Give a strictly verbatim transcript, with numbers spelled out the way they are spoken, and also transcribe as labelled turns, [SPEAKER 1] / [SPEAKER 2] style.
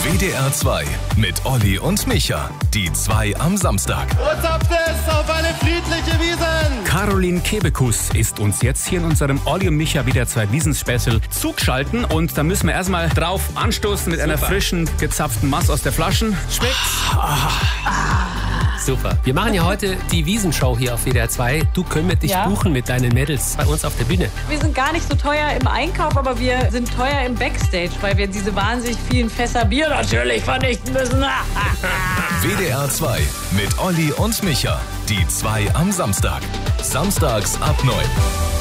[SPEAKER 1] W D R zwei mit Olli und Micha. Die zwei am Samstag.
[SPEAKER 2] Und ab es auf eine friedliche Wiesn.
[SPEAKER 3] Caroline Kebekus ist uns jetzt hier in unserem Olli und Micha W D R zwei Wiesn-Special zugeschalten. Und da müssen wir erstmal drauf anstoßen mit Super. einer frischen, gezapften Maß aus der Flasche. Schmeckt's?
[SPEAKER 4] Ah. Super. Wir machen ja heute die Wiesenshow hier auf W D R zwei. Du könntest dich
[SPEAKER 5] ja.
[SPEAKER 4] buchen mit deinen Mädels bei uns auf der Bühne.
[SPEAKER 5] Wir sind gar nicht so teuer im Einkauf, aber wir sind teuer im Backstage, weil wir diese wahnsinnig vielen Fässer Bier natürlich vernichten müssen.
[SPEAKER 1] W D R zwei mit Olli und Micha. Die zwei am Samstag. Samstags ab neun.